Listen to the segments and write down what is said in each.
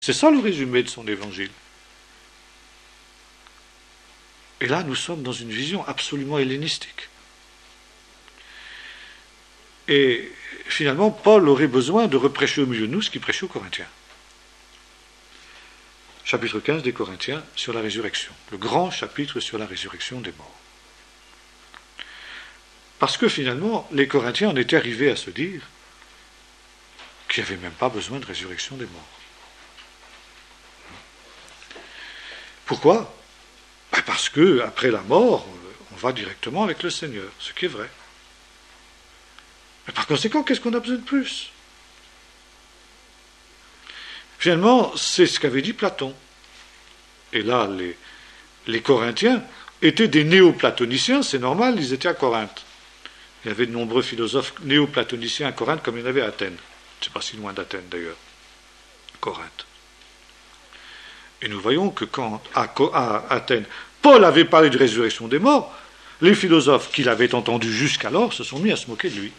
C'est ça le résumé de son évangile. Et là, nous sommes dans une vision absolument hellénistique. Et finalement, Paul aurait besoin de reprêcher au milieu de nous ce qu'il prêchait aux Corinthiens. Chapitre 15 des Corinthiens sur la résurrection. Le grand chapitre sur la résurrection des morts. Parce que finalement, les Corinthiens en étaient arrivés à se dire qu'il n'y avait même pas besoin de résurrection des morts. Pourquoi ? Parce que après la mort, on va directement avec le Seigneur, ce qui est vrai. Mais par conséquent, qu'est-ce qu'on a besoin de plus ? Finalement, c'est ce qu'avait dit Platon. Et là, les Corinthiens étaient des néoplatoniciens, c'est normal, ils étaient à Corinthe. Il y avait de nombreux philosophes néoplatoniciens à Corinthe, comme il y en avait à Athènes. C'est pas si loin d'Athènes d'ailleurs, Corinthe. Et nous voyons que quand, à Athènes, Paul avait parlé de résurrection des morts, les philosophes qui l'avaient entendu jusqu'alors se sont mis à se moquer de lui.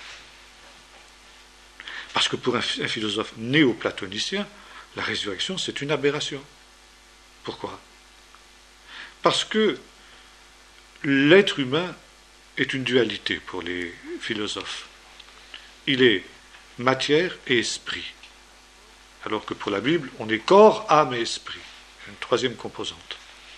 Parce que pour un philosophe néoplatonicien, la résurrection, c'est une aberration. Pourquoi ? Parce que l'être humain est une dualité pour les philosophes. Il est matière et esprit. Alors que pour la Bible, on est corps, âme et esprit. Une troisième composante.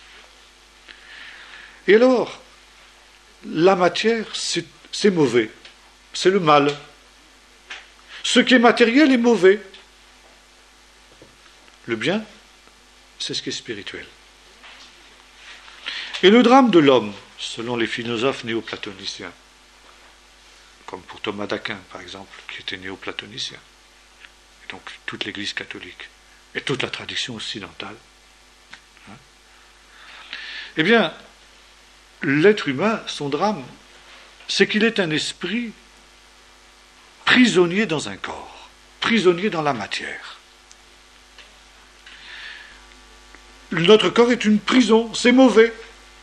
Et alors, la matière, c'est mauvais. C'est le mal. Ce qui est matériel est mauvais. Le bien, c'est ce qui est spirituel. Et le drame de l'homme, selon les philosophes néoplatoniciens, comme pour Thomas d'Aquin, par exemple, qui était néoplatonicien, et donc toute l'Église catholique, et toute la tradition occidentale, eh bien, l'être humain, son drame, c'est qu'il est un esprit prisonnier dans un corps, prisonnier dans la matière. Notre corps est une prison, c'est mauvais.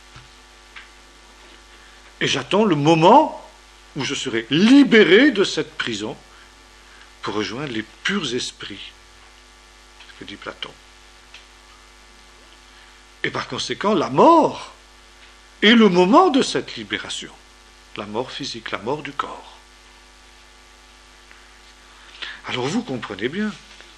Et j'attends le moment où je serai libéré de cette prison pour rejoindre les purs esprits, ce que dit Platon. Et par conséquent, la mort est le moment de cette libération. La mort physique, la mort du corps. Alors vous comprenez bien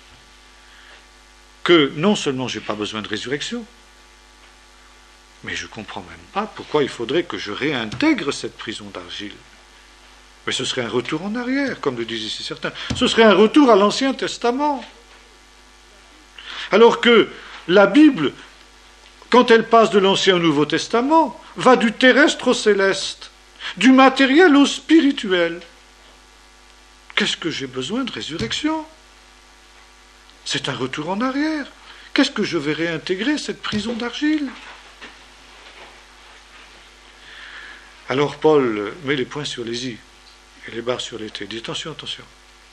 que non seulement je n'ai pas besoin de résurrection, mais je ne comprends même pas pourquoi il faudrait que je réintègre cette prison d'argile. Mais ce serait un retour en arrière, comme le disent ici certains. Ce serait un retour à l'Ancien Testament. Alors que la Bible, quand elle passe de l'Ancien au Nouveau Testament, va du terrestre au céleste, du matériel au spirituel. Qu'est-ce que j'ai besoin de résurrection ? C'est un retour en arrière. Qu'est-ce que je vais réintégrer, cette prison d'argile ? Alors Paul met les points sur les i et les barres sur les t. Il dit attention, attention.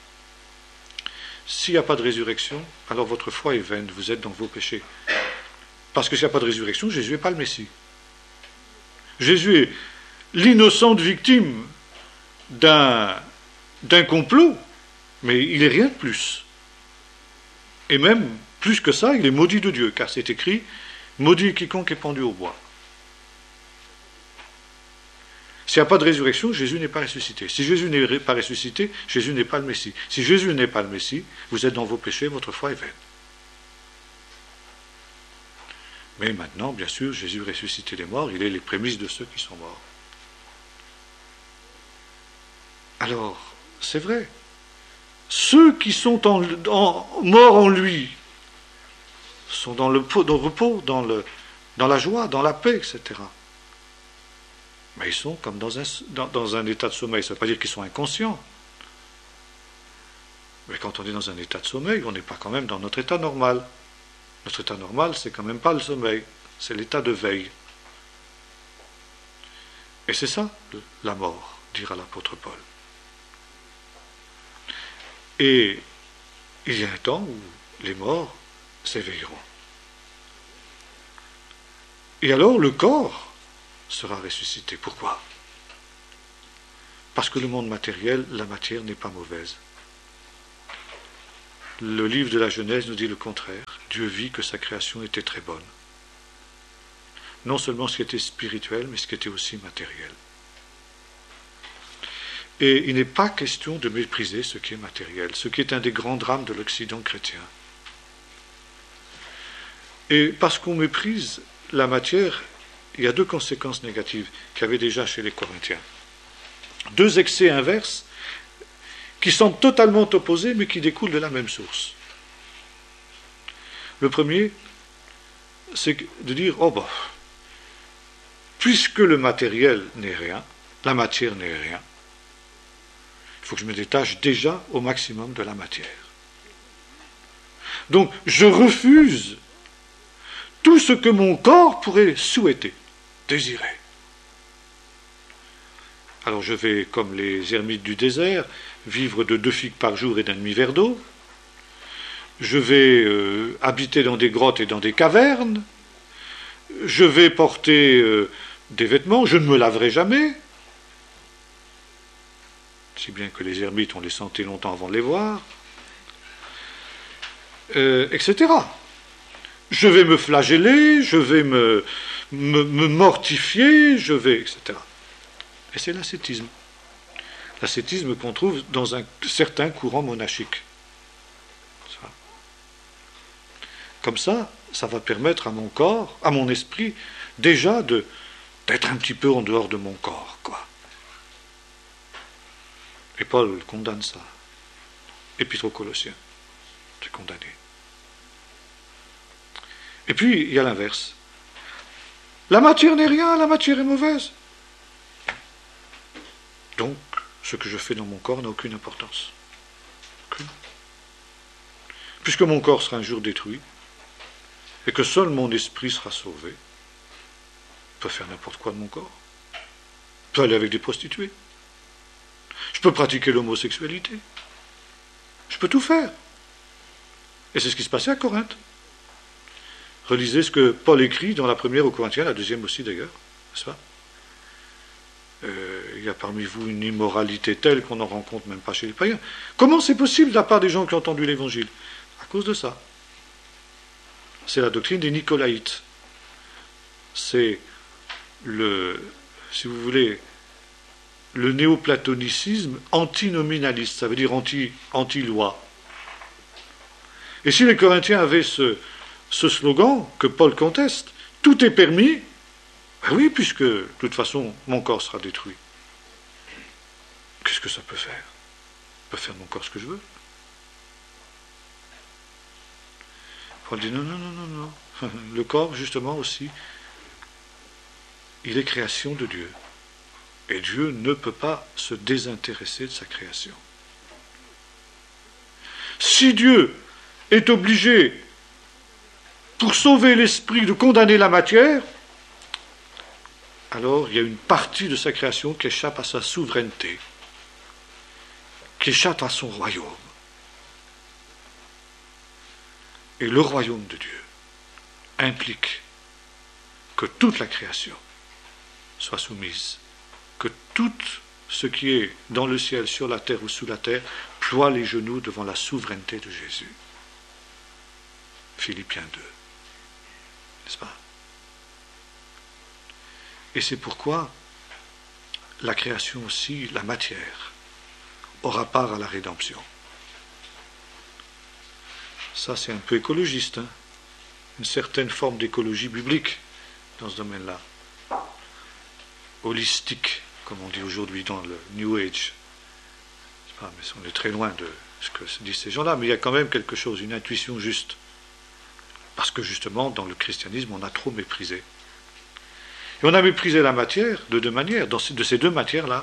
S'il n'y a pas de résurrection, alors votre foi est vaine, vous êtes dans vos péchés. Parce que s'il n'y a pas de résurrection, Jésus n'est pas le Messie. Jésus est l'innocente victime d'un complot, mais il n'est rien de plus. Et même, plus que ça, il est maudit de Dieu, car c'est écrit « Maudit quiconque est pendu au bois ». S'il n'y a pas de résurrection, Jésus n'est pas ressuscité. Si Jésus n'est pas ressuscité, Jésus n'est pas le Messie. Si Jésus n'est pas le Messie, vous êtes dans vos péchés, votre foi est vaine. Mais maintenant, bien sûr, Jésus ressuscité les morts, il est les prémices de ceux qui sont morts. Alors, c'est vrai, ceux qui sont morts en lui sont dans le repos, dans la joie, dans la paix, etc. Mais ils sont comme dans un état de sommeil. Ça ne veut pas dire qu'ils sont inconscients. Mais quand on est dans un état de sommeil, on n'est pas quand même dans notre état normal. Notre état normal, c'est quand même pas le sommeil, c'est l'état de veille. Et c'est ça, la mort, dira l'apôtre Paul. Et il y a un temps où les morts s'éveilleront. Et alors le corps sera ressuscité. Pourquoi ? Parce que le monde matériel, la matière n'est pas mauvaise. Le livre de la Genèse nous dit le contraire. Dieu vit que sa création était très bonne. Non seulement ce qui était spirituel, mais ce qui était aussi matériel. Et il n'est pas question de mépriser ce qui est matériel, ce qui est un des grands drames de l'Occident chrétien. Et parce qu'on méprise la matière, il y a deux conséquences négatives qu'il y avait déjà chez les Corinthiens. Deux excès inverses qui semblent totalement opposés, mais qui découlent de la même source. Le premier, c'est de dire, puisque le matériel n'est rien, la matière n'est rien, il faut que je me détache déjà au maximum de la matière. Donc, je refuse tout ce que mon corps pourrait souhaiter, désirer. Alors je vais, comme les ermites du désert, vivre de 2 figues par jour et d'un demi-verre d'eau. Je vais habiter dans des grottes et dans des cavernes. Je vais porter des vêtements. Je ne me laverai jamais. Si bien que les ermites, on les sentait longtemps avant de les voir. Etc. Je vais me flageller, je vais me mortifier, etc. Et c'est l'ascétisme. L'ascétisme qu'on trouve dans un certain courant monastique. Comme ça, ça va permettre à mon corps, à mon esprit, déjà d'être un petit peu en dehors de mon corps, quoi. Et Paul condamne ça. Épître aux Colossiens, c'est condamné. Et puis, il y a l'inverse. La matière n'est rien, la matière est mauvaise. Donc, ce que je fais dans mon corps n'a aucune importance. Aucune. Puisque mon corps sera un jour détruit, et que seul mon esprit sera sauvé, je peux faire n'importe quoi de mon corps. Je peux aller avec des prostituées. Je peux pratiquer l'homosexualité. Je peux tout faire. Et c'est ce qui se passait à Corinthe. Relisez ce que Paul écrit dans la première aux Corinthiens, la deuxième aussi d'ailleurs, n'est-ce pas ? Il y a parmi vous une immoralité telle qu'on n'en rencontre même pas chez les païens. Comment c'est possible de la part des gens qui ont entendu l'Évangile ? À cause de ça. C'est la doctrine des Nicolaïtes. C'est si vous voulez, le néoplatonicisme antinominaliste, ça veut dire anti-loi. Et si les Corinthiens avaient ce slogan que Paul conteste, tout est permis, ben oui, puisque de toute façon mon corps sera détruit. Qu'est-ce que ça peut faire ? Je peux faire de mon corps ce que je veux. Paul dit non. Le corps, justement aussi, il est création de Dieu. Et Dieu ne peut pas se désintéresser de sa création. Si Dieu est obligé, pour sauver l'esprit, de condamner la matière, alors il y a une partie de sa création qui échappe à sa souveraineté, qui échappe à son royaume. Et le royaume de Dieu implique que toute la création soit soumise, que tout ce qui est dans le ciel, sur la terre ou sous la terre, ploie les genoux devant la souveraineté de Jésus. Philippiens 2. N'est-ce pas ? Et c'est pourquoi la création aussi, la matière, aura part à la rédemption. Ça, c'est un peu écologiste, hein ? Une certaine forme d'écologie biblique dans ce domaine-là. Holistique, comme on dit aujourd'hui dans le New Age. Mais on est très loin de ce que disent ces gens-là, mais il y a quand même quelque chose, une intuition juste. Parce que justement, dans le christianisme, on a trop méprisé. Et on a méprisé la matière de deux manières, de ces deux manières-là.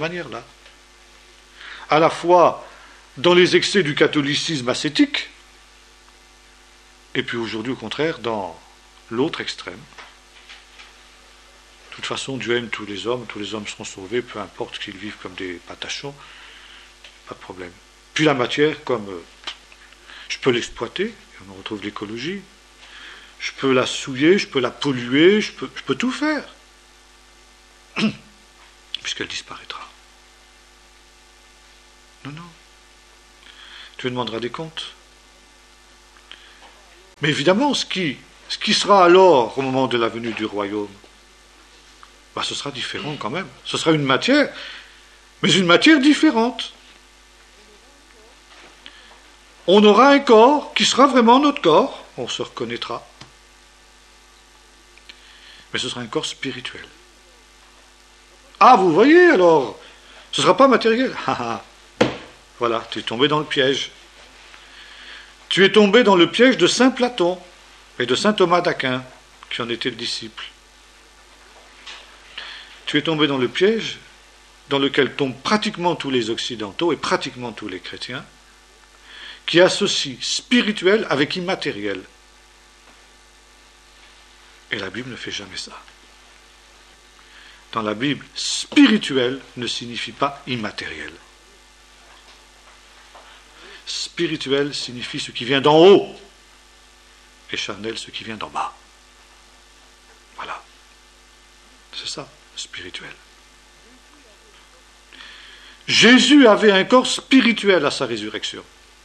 À la fois dans les excès du catholicisme ascétique, et puis aujourd'hui, au contraire, dans l'autre extrême. De toute façon, Dieu aime tous les hommes seront sauvés, peu importe qu'ils vivent comme des patachons, pas de problème. Puis la matière, comme je peux l'exploiter, et on retrouve l'écologie, je peux la souiller, je peux la polluer, je peux tout faire, puisqu'elle disparaîtra. Non. Tu demanderas des comptes. Mais évidemment, ce qui sera alors, au moment de la venue du royaume, ce sera différent quand même. Ce sera une matière, mais une matière différente. On aura un corps qui sera vraiment notre corps, on se reconnaîtra. Mais ce sera un corps spirituel. Ah, vous voyez alors, ce ne sera pas matériel. Voilà, tu es tombé dans le piège. Tu es tombé dans le piège de saint Platon et de saint Thomas d'Aquin, qui en était le disciple. Tu es tombé dans le piège dans lequel tombent pratiquement tous les occidentaux et pratiquement tous les chrétiens, qui associent spirituel avec immatériel. Et la Bible ne fait jamais ça. Dans la Bible, spirituel ne signifie pas immatériel. Spirituel signifie ce qui vient d'en haut, et charnel ce qui vient d'en bas. Voilà. C'est ça, spirituel. Jésus avait un corps spirituel à sa résurrection.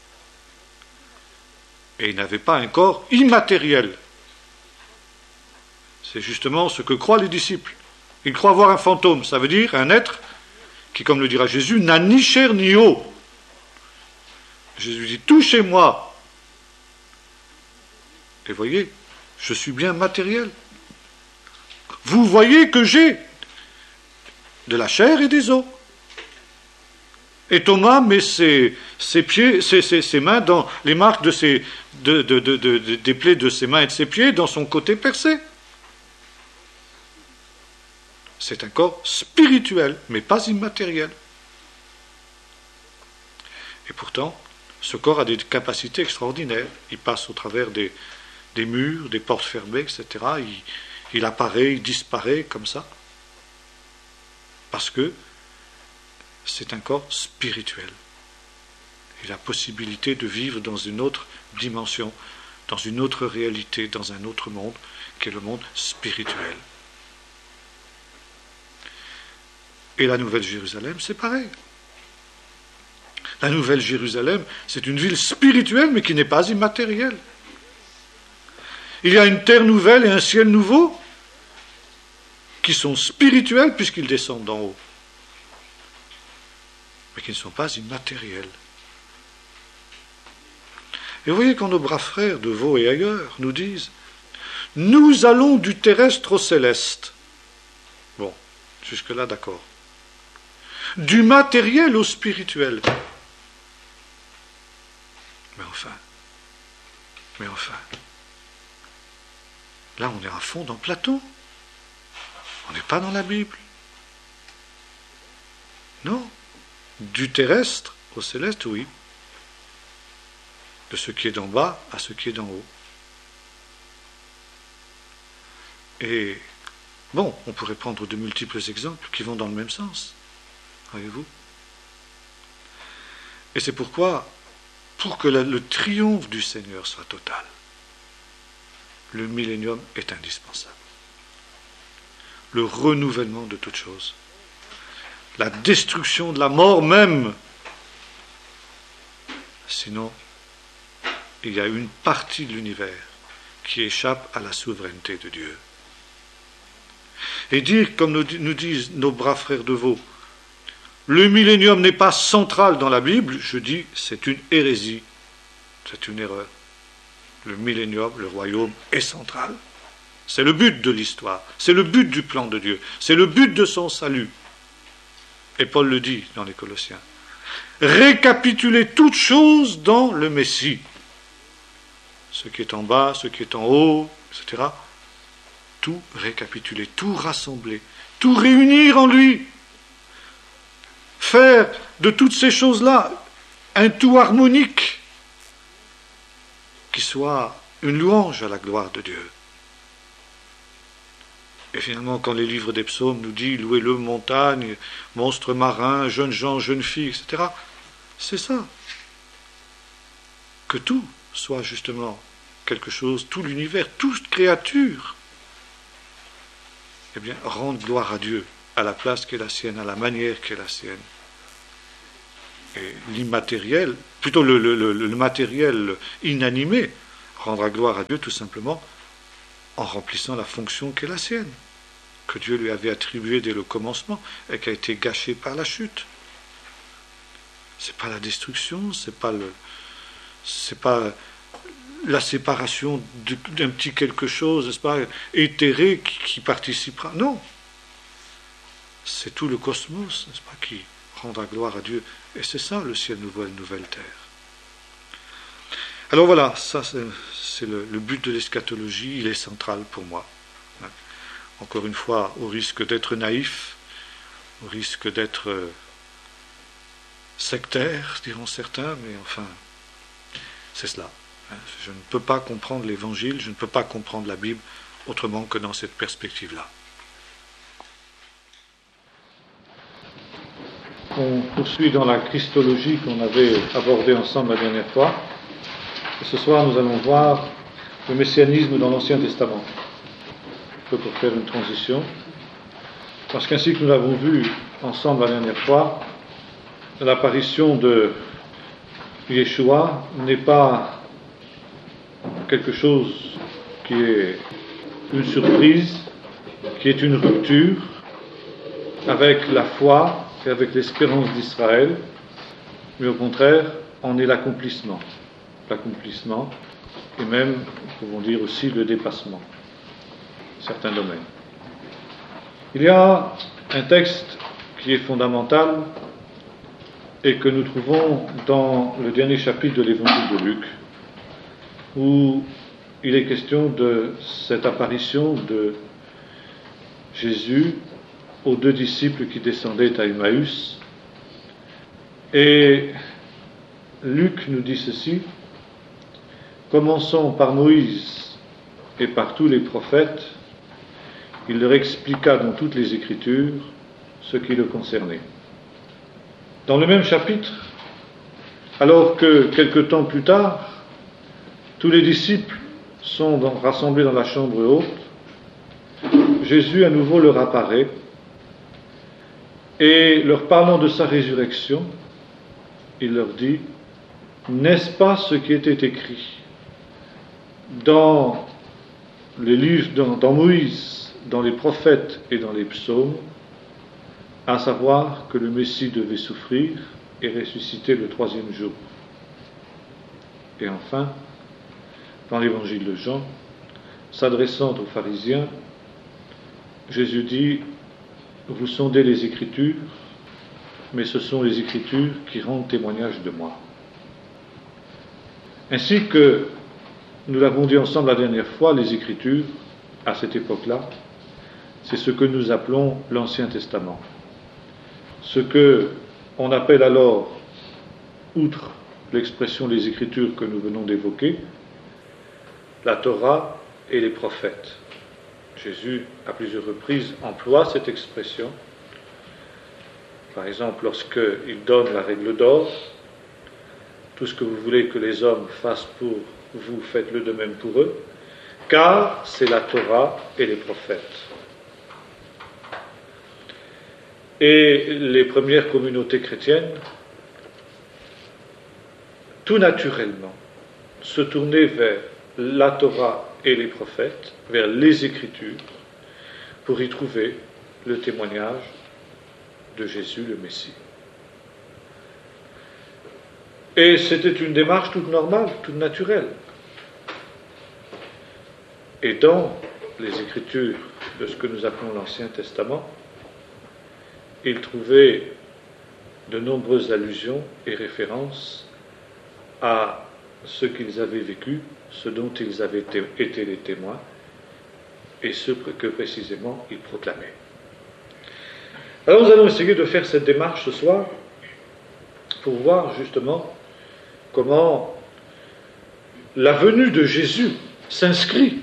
Et il n'avait pas un corps immatériel. C'est justement ce que croient les disciples. Ils croient voir un fantôme, ça veut dire un être qui, comme le dira Jésus, n'a ni chair ni eau. Jésus dit, touchez-moi. Et voyez, je suis bien matériel. Vous voyez que j'ai de la chair et des os. Et Thomas met ses pieds, ses mains dans les marques des plaies de ses mains et de ses pieds dans son côté percé. C'est un corps spirituel, mais pas immatériel. Et pourtant, ce corps a des capacités extraordinaires. Il passe au travers des murs, des portes fermées, etc. Il apparaît, il disparaît comme ça. Parce que c'est un corps spirituel. Il a la possibilité de vivre dans une autre dimension, dans une autre réalité, dans un autre monde, qui est le monde spirituel. Et la Nouvelle Jérusalem, c'est pareil. La Nouvelle Jérusalem, c'est une ville spirituelle, mais qui n'est pas immatérielle. Il y a une terre nouvelle et un ciel nouveau qui sont spirituels puisqu'ils descendent d'en haut, mais qui ne sont pas immatériels. Et vous voyez quand nos braves frères de Vaud et ailleurs nous disent « Nous allons du terrestre au céleste ». Bon, jusque-là d'accord. Du matériel au spirituel. Mais enfin, là on est à fond dans Platon. On n'est pas dans la Bible. Non. Du terrestre au céleste, oui. De ce qui est d'en bas à ce qui est d'en haut. Et, bon, on pourrait prendre de multiples exemples qui vont dans le même sens. Voyez-vous ? Et c'est pourquoi, pour que le triomphe du Seigneur soit total, le millénium est indispensable. Le renouvellement de toutes choses. La destruction de la mort même. Sinon, il y a une partie de l'univers qui échappe à la souveraineté de Dieu. Et dire, comme nous disent nos braves frères de Vaud, le millénium n'est pas central dans la Bible, je dis, c'est une hérésie, c'est une erreur. Le millénium, le royaume, est central. C'est le but de l'histoire, c'est le but du plan de Dieu, c'est le but de son salut. Et Paul le dit dans les Colossiens. Récapituler toutes choses dans le Messie. Ce qui est en bas, ce qui est en haut, etc. Tout récapituler, tout rassembler, tout réunir en lui. Faire de toutes ces choses-là un tout harmonique qui soit une louange à la gloire de Dieu. Et finalement, quand les livres des psaumes nous disent « Louez-le, montagne, monstres marins, jeunes gens, jeunes filles, etc. » C'est ça. Que tout soit justement quelque chose, tout l'univers, toute créature, eh bien, rende gloire à Dieu, à la place qui est la sienne, à la manière qui est la sienne. Et l'immatériel, plutôt le matériel inanimé, rendra gloire à Dieu tout simplement en remplissant la fonction qui est la sienne, que Dieu lui avait attribuée dès le commencement et qui a été gâchée par la chute. C'est pas la destruction, c'est pas la séparation d'un petit quelque chose, n'est-ce pas, éthéré qui participera. Non. C'est tout le cosmos, n'est-ce pas, qui rendra gloire à Dieu. Et c'est ça, le ciel nouveau et la nouvelle terre. Alors voilà, ça c'est le but de l'eschatologie, il est central pour moi. Encore une fois, au risque d'être naïf, au risque d'être sectaire, diront certains, mais enfin, c'est cela. Je ne peux pas comprendre l'Évangile, je ne peux pas comprendre la Bible autrement que dans cette perspective-là. On poursuit dans la christologie qu'on avait abordée ensemble la dernière fois. Et ce soir, nous allons voir le messianisme dans l'Ancien Testament. Un peu pour faire une transition. Parce qu'ainsi que nous l'avons vu ensemble la dernière fois, l'apparition de Yeshua n'est pas quelque chose qui est une surprise, qui est une rupture avec la foi et avec l'espérance d'Israël, mais au contraire, en est l'accomplissement. L'accomplissement, et même, nous pouvons dire aussi, le dépassement, dans certains domaines. Il y a un texte qui est fondamental et que nous trouvons dans le dernier chapitre de l'Évangile de Luc, où il est question de cette apparition de Jésus aux deux disciples qui descendaient à Emmaüs. Et Luc nous dit ceci: commençant par Moïse et par tous les prophètes, il leur expliqua dans toutes les Écritures ce qui le concernait. Dans le même chapitre, alors que quelque temps plus tard, tous les disciples sont rassemblés dans la chambre haute, Jésus à nouveau leur apparaît et leur parlant de sa résurrection, il leur dit: n'est-ce pas ce qui était écrit dans les livres, dans Moïse, dans les prophètes et dans les psaumes, à savoir que le Messie devait souffrir et ressusciter le troisième jour. Et enfin, dans l'évangile de Jean, s'adressant aux pharisiens, Jésus dit: vous sondez les Écritures, mais ce sont les Écritures qui rendent témoignage de moi. Ainsi que nous l'avons dit ensemble la dernière fois, les Écritures, à cette époque-là, c'est ce que nous appelons l'Ancien Testament. Ce que on appelle alors, outre l'expression les Écritures que nous venons d'évoquer, la Torah et les prophètes. Jésus, à plusieurs reprises, emploie cette expression. Par exemple, lorsqu'il donne la règle d'or, tout ce que vous voulez que les hommes fassent pour vous, faites-le de même pour eux, car c'est la Torah et les prophètes. Et les premières communautés chrétiennes, tout naturellement, se tournaient vers la Torah et les prophètes, vers les Écritures, pour y trouver le témoignage de Jésus le Messie. Et c'était une démarche toute normale, toute naturelle. Et dans les Écritures de ce que nous appelons l'Ancien Testament, ils trouvaient de nombreuses allusions et références à ce qu'ils avaient vécu, ce dont ils avaient été les témoins, et ce que précisément ils proclamaient. Alors nous allons essayer de faire cette démarche ce soir pour voir justement comment la venue de Jésus s'inscrit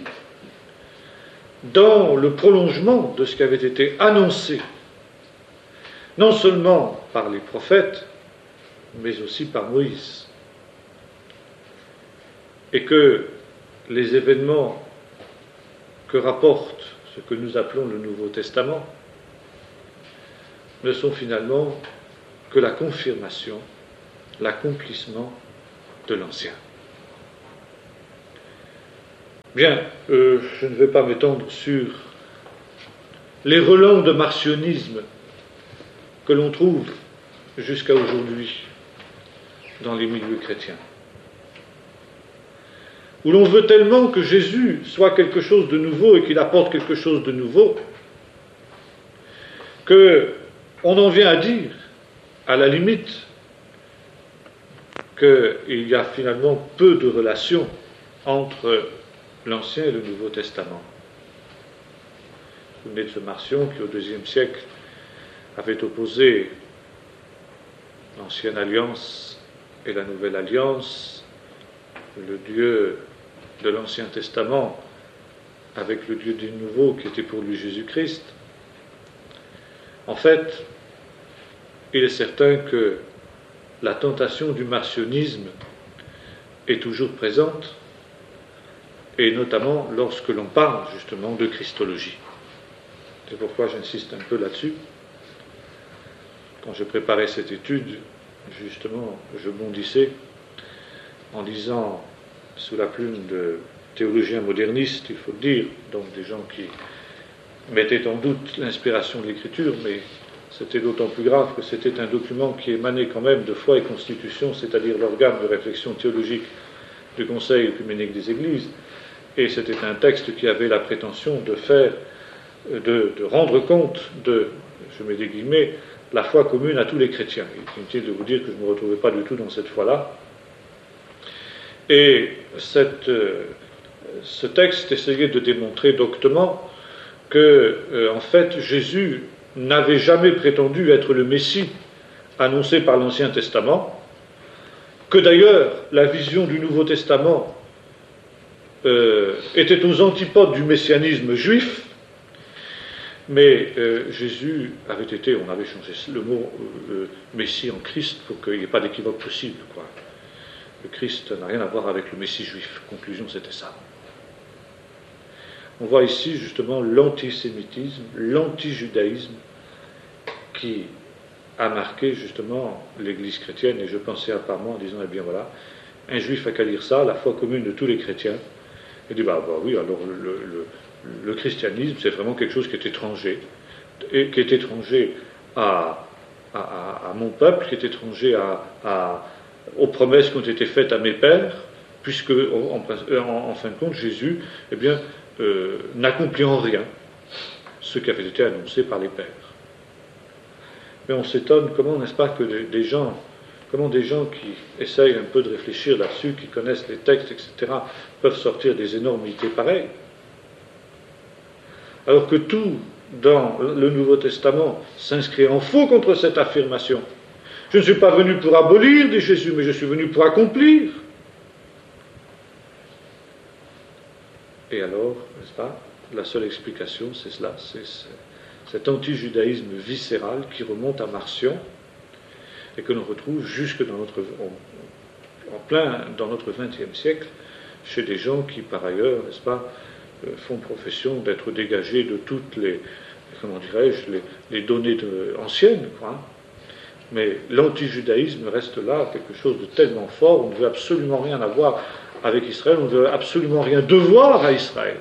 dans le prolongement de ce qui avait été annoncé, non seulement par les prophètes, mais aussi par Moïse. Et que les événements que rapporte ce que nous appelons le Nouveau Testament ne sont finalement que la confirmation, l'accomplissement de l'Ancien. Bien, je ne vais pas m'étendre sur les relents de marcionisme que l'on trouve jusqu'à aujourd'hui dans les milieux chrétiens, où l'on veut tellement que Jésus soit quelque chose de nouveau et qu'il apporte quelque chose de nouveau, qu'on en vient à dire, à la limite, qu'il y a finalement peu de relations entre l'Ancien et le Nouveau Testament. Vous vous souvenez de ce Marcion qui, au IIe siècle, avait opposé l'Ancienne Alliance et la Nouvelle Alliance, le Dieu de l'Ancien Testament avec le Dieu du Nouveau qui était pour lui Jésus-Christ. En fait, il est certain que la tentation du marcionisme est toujours présente, et notamment lorsque l'on parle justement de Christologie. C'est pourquoi j'insiste un peu là-dessus. Quand je préparais cette étude, justement, je bondissais en lisant sous la plume de théologiens modernistes, il faut le dire, donc des gens qui mettaient en doute l'inspiration de l'Écriture, mais c'était d'autant plus grave que c'était un document qui émanait quand même de Foi et Constitution, c'est-à-dire l'organe de réflexion théologique du Conseil œcuménique des Églises, et c'était un texte qui avait la prétention de rendre compte de, je mets des guillemets, la foi commune à tous les chrétiens. Il est inutile de vous dire que je ne me retrouvais pas du tout dans cette foi-là. Et ce texte essayait de démontrer doctement que, en fait, Jésus n'avait jamais prétendu être le Messie annoncé par l'Ancien Testament, que d'ailleurs la vision du Nouveau Testament était aux antipodes du messianisme juif, mais Jésus avait été, on avait changé le mot Messie en Christ pour qu'il n'y ait pas d'équivoque possible, quoi. Le Christ n'a rien à voir avec le Messie juif. Conclusion, c'était ça. On voit ici justement l'antisémitisme, l'antijudaïsme qui a marqué justement l'Église chrétienne, et je pensais à part moi en disant, eh bien voilà, un juif a qu'à lire ça, la foi commune de tous les chrétiens, et dit, bah oui, alors le christianisme, c'est vraiment quelque chose qui est étranger, et qui est étranger à mon peuple, qui est étranger aux promesses qui ont été faites à mes pères, puisque, en fin de compte, Jésus, eh bien, n'accomplit en rien ce qui avait été annoncé par les pères. Mais on s'étonne comment, n'est-ce pas, que des gens qui essayent un peu de réfléchir là-dessus, qui connaissent les textes, etc., peuvent sortir des énormités pareilles. Alors que tout dans le Nouveau Testament s'inscrit en faux contre cette affirmation. Je ne suis pas venu pour abolir, dit Jésus, mais je suis venu pour accomplir. Et alors, n'est-ce pas, la seule explication, c'est cela, c'est cet anti-judaïsme viscéral qui remonte à Marcion et que l'on retrouve jusque en plein dans notre XXe siècle, chez des gens qui, par ailleurs, n'est-ce pas, font profession d'être dégagés de toutes les, comment dirais-je, les données anciennes, quoi. Mais l'anti-judaïsme reste là, quelque chose de tellement fort, on ne veut absolument rien avoir avec Israël, on ne veut absolument rien devoir à Israël.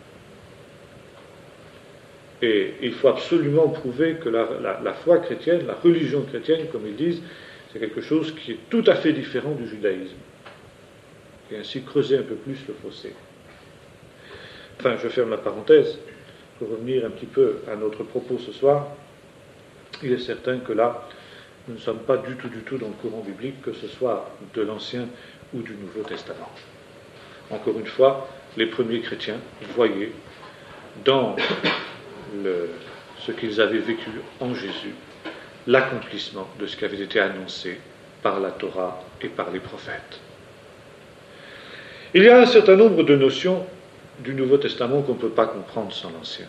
Et il faut absolument prouver que la foi chrétienne, la religion chrétienne, comme ils disent, c'est quelque chose qui est tout à fait différent du judaïsme. Et ainsi creuser un peu plus le fossé. Enfin, je ferme la parenthèse pour revenir un petit peu à notre propos ce soir. Il est certain que là, nous ne sommes pas du tout dans le courant biblique, que ce soit de l'Ancien ou du Nouveau Testament. Encore une fois, les premiers chrétiens voyaient dans ce qu'ils avaient vécu en Jésus l'accomplissement de ce qui avait été annoncé par la Torah et par les prophètes. Il y a un certain nombre de notions du Nouveau Testament qu'on ne peut pas comprendre sans l'Ancien.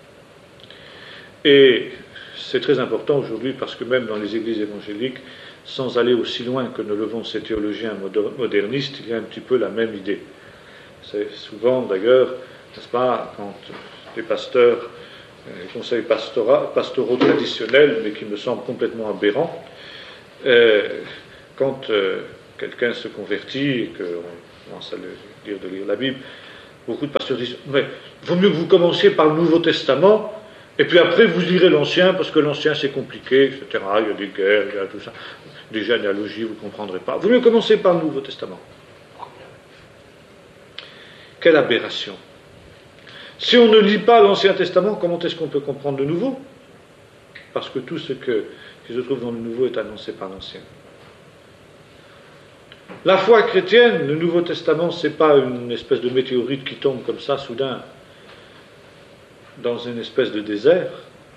Et c'est très important aujourd'hui parce que même dans les églises évangéliques, sans aller aussi loin que ne le vont ces théologiens modernistes, il y a un petit peu la même idée. C'est souvent d'ailleurs, n'est-ce pas, quand les pasteurs, les conseils pastoraux traditionnels, mais qui me semblent complètement aberrants, quand quelqu'un se convertit et qu'on commence à lui dire de lire la Bible, Beaucoup de pasteurs disent, mais il vaut mieux que vous commenciez par le Nouveau Testament, et puis après vous lirez l'Ancien, parce que l'Ancien c'est compliqué, etc. Il y a des guerres, il y a tout ça, des généalogies, vous ne comprendrez pas. Il vaut mieux commencer par le Nouveau Testament. Quelle aberration. Si on ne lit pas l'Ancien Testament, comment est-ce qu'on peut comprendre le Nouveau? Parce que tout ce qui se trouve dans le Nouveau est annoncé par l'Ancien. La foi chrétienne, le Nouveau Testament, ce n'est pas une espèce de météorite qui tombe comme ça, soudain, dans une espèce de désert.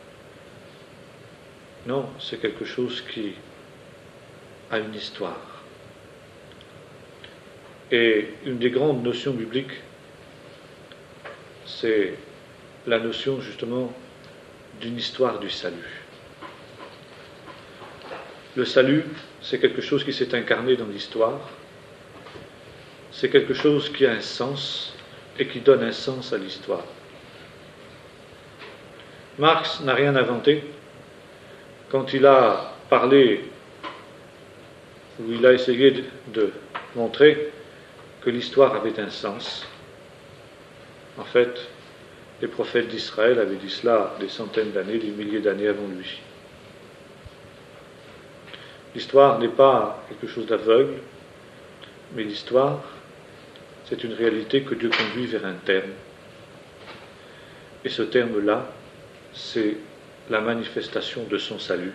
Non, c'est quelque chose qui a une histoire. Et une des grandes notions bibliques, c'est la notion justement d'une histoire du salut. Le salut, c'est quelque chose qui s'est incarné dans l'histoire, c'est quelque chose qui a un sens et qui donne un sens à l'histoire. Marx n'a rien inventé quand il a parlé, ou il a essayé de montrer que l'histoire avait un sens. En fait, les prophètes d'Israël avaient dit cela des centaines d'années, des milliers d'années avant lui. L'histoire n'est pas quelque chose d'aveugle, mais l'histoire, c'est une réalité que Dieu conduit vers un terme. Et ce terme-là, c'est la manifestation de son salut.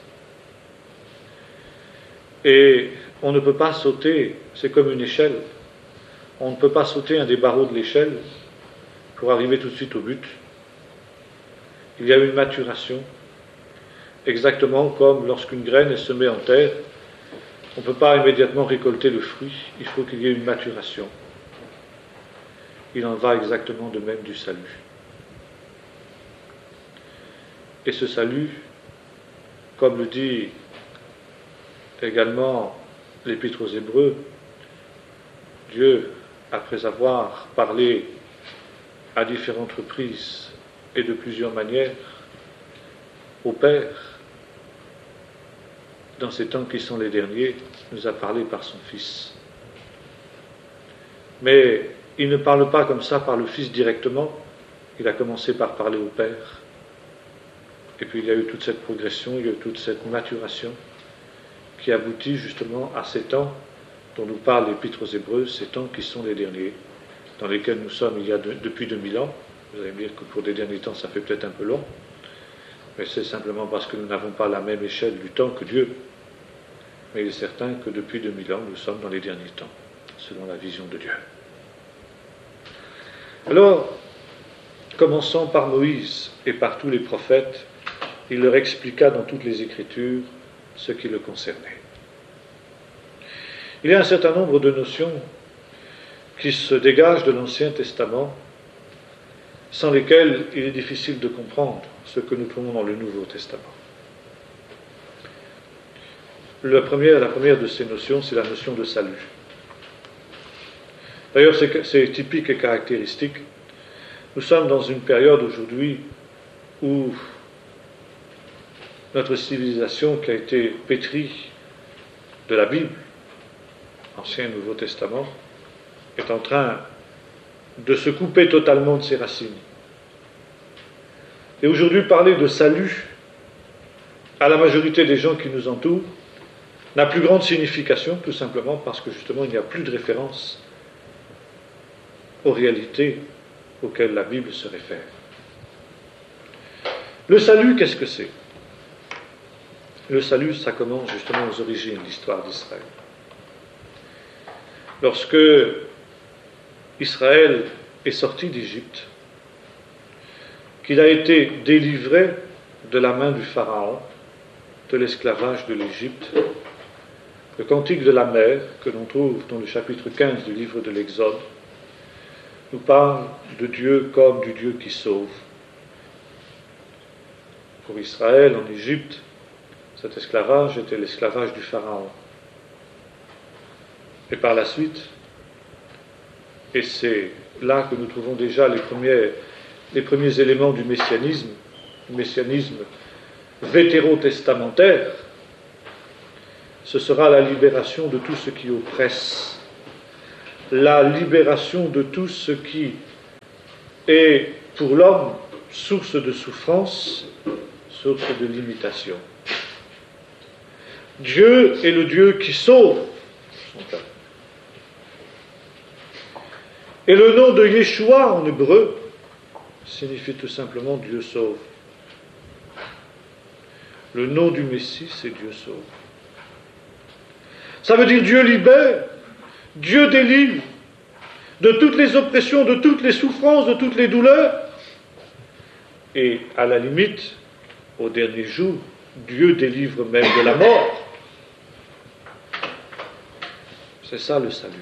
Et on ne peut pas sauter, c'est comme une échelle, on ne peut pas sauter un des barreaux de l'échelle pour arriver tout de suite au but. Il y a une maturation, exactement comme lorsqu'une graine est semée en terre, on ne peut pas immédiatement récolter le fruit, il faut qu'il y ait une maturation. Il en va exactement de même du salut. Et ce salut, comme le dit également l'Épître aux Hébreux, Dieu, après avoir parlé à différentes reprises et de plusieurs manières au Père, dans ces temps qui sont les derniers, nous a parlé par son Fils. Mais il ne parle pas comme ça par le Fils directement, il a commencé par parler au Père. Et puis il y a eu toute cette progression, il y a eu toute cette maturation qui aboutit justement à ces temps dont nous parle l'Épître aux Hébreux, ces temps qui sont les derniers, dans lesquels nous sommes depuis 2000 ans. Vous allez me dire que pour des derniers temps, ça fait peut-être un peu long, mais c'est simplement parce que nous n'avons pas la même échelle du temps que Dieu. Mais il est certain que depuis 2000 ans, nous sommes dans les derniers temps, selon la vision de Dieu. Alors, commençons par Moïse et par tous les prophètes, il leur expliqua dans toutes les Écritures ce qui le concernait. Il y a un certain nombre de notions qui se dégagent de l'Ancien Testament, sans lesquelles il est difficile de comprendre ce que nous trouvons dans le Nouveau Testament. La première de ces notions, c'est la notion de salut. D'ailleurs, c'est typique et caractéristique. Nous sommes dans une période aujourd'hui où notre civilisation, qui a été pétrie de la Bible, Ancien et Nouveau Testament, est en train de se couper totalement de ses racines. Et aujourd'hui, parler de salut à la majorité des gens qui nous entourent n'a plus grande signification, tout simplement parce que justement il n'y a plus de référence aux réalités auxquelles la Bible se réfère. Le salut, qu'est-ce que c'est? Le salut, ça commence justement aux origines de l'histoire d'Israël. Lorsque Israël est sorti d'Égypte, qu'il a été délivré de la main du Pharaon, de l'esclavage de l'Égypte, le cantique de la mer, que l'on trouve dans le chapitre 15 du livre de l'Exode, nous parle de Dieu comme du Dieu qui sauve. Pour Israël, en Égypte, cet esclavage était l'esclavage du Pharaon. Et par la suite, et c'est là que nous trouvons déjà les premiers éléments du messianisme, le messianisme vétérotestamentaire, ce sera la libération de tout ce qui oppresse, la libération de tout ce qui est pour l'homme source de souffrance, source de limitation. Dieu est le Dieu qui sauve son peuple. Et le nom de Yeshua en hébreu signifie tout simplement Dieu sauve. Le nom du Messie, c'est Dieu sauve. Ça veut dire Dieu libère, Dieu délivre de toutes les oppressions, de toutes les souffrances, de toutes les douleurs. Et à la limite, au dernier jour, Dieu délivre même de la mort. C'est ça le salut.